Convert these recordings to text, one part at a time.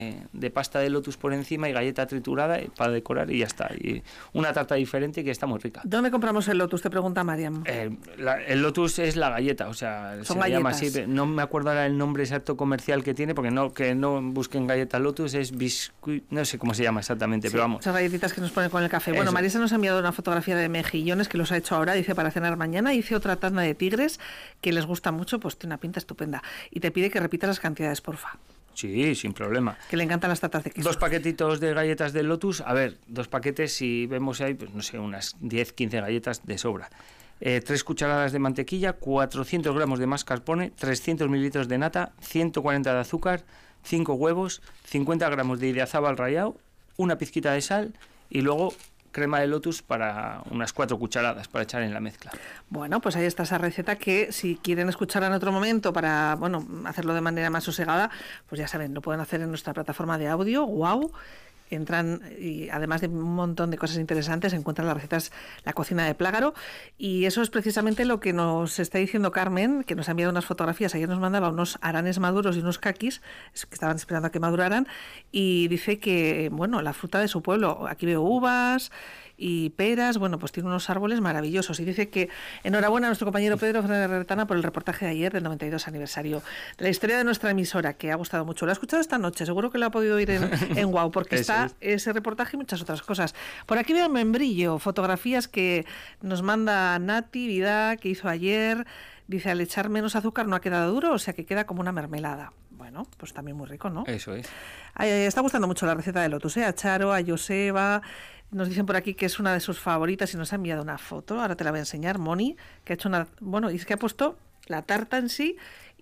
de pasta de Lotus por encima y galleta triturada para decorar y ya está. Y una tarta diferente que está muy rica. ¿Dónde compramos el Lotus? Te pregunta Mariam. El Lotus es la galleta, o sea, son se llama galletas. así. No me acuerdo ahora el nombre exacto comercial que tiene, porque que no busquen galleta Lotus, es biscuit, no sé cómo se llama exactamente, Sí, pero vamos. esas galletitas que nos ponen con el café. Bueno, Eso. Marisa nos ha enviado una fotografía de mejillones que los ha hecho ahora, dice para cenar mañana. Hice otra tanda de tigres que les gusta mucho, pues tiene una pinta estupenda. Y te pide que repitas las cantidades, porfa. Sí, sin problema. Que le encantan las tartas de queso. 2 paquetitos de galletas del Lotus. A ver, 2 paquetes, si vemos ahí, pues no sé, unas 10, 15 galletas de sobra. 3 cucharadas de mantequilla, 400 gramos de mascarpone, 300 mililitros de nata, 140 de azúcar, 5 huevos, 50 gramos de idiazábal rallado, una pizquita de sal y luego crema de Lotus para unas 4 cucharadas para echar en la mezcla. Bueno, pues ahí está esa receta que si quieren escucharla en otro momento para, bueno, hacerlo de manera más sosegada, pues ya saben, lo pueden hacer en nuestra plataforma de audio, Wow. Entran y además de un montón de cosas interesantes encuentran las recetas La Cocina de Plágaro, y eso es precisamente lo que nos está diciendo Carmen, que nos ha enviado unas fotografías. Ayer nos mandaba unos aranes maduros y unos caquis que estaban esperando a que maduraran, y dice que, bueno, la fruta de su pueblo, aquí veo uvas y peras, bueno, pues tiene unos árboles maravillosos, y dice que enhorabuena a nuestro compañero Pedro Fernández Retana por el reportaje de ayer del 92 aniversario de la historia de nuestra emisora, que ha gustado mucho. Lo ha escuchado esta noche, seguro que lo ha podido oír en Wow, porque está ese reportaje y muchas otras cosas. Por aquí veo membrillo, fotografías que nos manda Nati Vidá, que hizo ayer. Dice, al echar menos azúcar no ha quedado duro, o sea que queda como una mermelada. Bueno, pues también muy rico, ¿no? Eso es. Está gustando mucho la receta de Lotus, a Charo, a Joseba. Nos dicen por aquí que es una de sus favoritas y nos ha enviado una foto. Ahora te la voy a enseñar. Moni, que ha hecho una... Bueno, y es que ha puesto la tarta en sí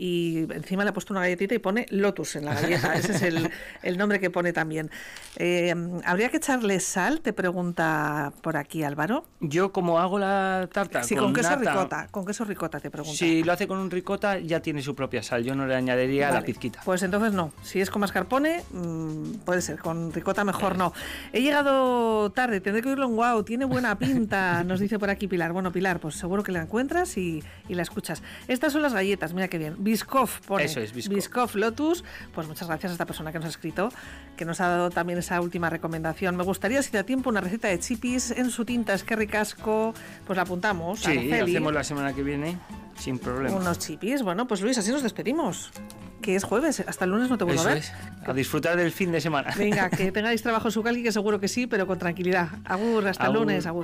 y encima le ha puesto una galletita y pone Lotus en la galleta. Ese es el nombre que pone también. ¿Habría que echarle sal? Te pregunta por aquí Álvaro. Yo, como hago la tarta sí, con queso ricota. Con queso ricota, te pregunta. Si lo hace con un ricota, ya tiene su propia sal. Yo no le añadiría la pizquita. Pues entonces no. Si es con mascarpone, puede ser. Con ricota mejor no. He llegado tarde, tendré que oírlo en Wow. Tiene buena pinta, nos dice por aquí Pilar. Bueno, Pilar, pues seguro que la encuentras y la escuchas. Estas son las galletas, mira qué bien. Biscoff pone. Eso es, Biscoff. Biscoff Lotus. Pues muchas gracias a esta persona que nos ha escrito, que nos ha dado también esa última recomendación. Me gustaría, si da tiempo, una receta de chipis en su tinta Esquerri Casco. Pues la apuntamos. Sí, hacemos la semana que viene sin problema. Unos chipis. Bueno, pues Luis, así nos despedimos. Que es jueves, hasta el lunes no te vuelvo a ver. Eso es, a disfrutar del fin de semana. Venga, que tengáis trabajo en su calqui, que seguro que sí, pero con tranquilidad. Agur, hasta el lunes, agur.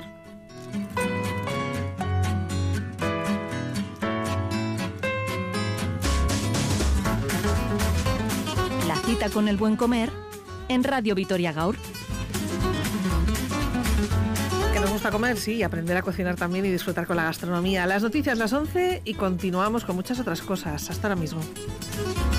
La cita con el buen comer en Radio Vitoria Gaur. Que nos gusta comer, sí, y aprender a cocinar también y disfrutar con la gastronomía. Las noticias, las 11, y continuamos con muchas otras cosas. Hasta ahora mismo.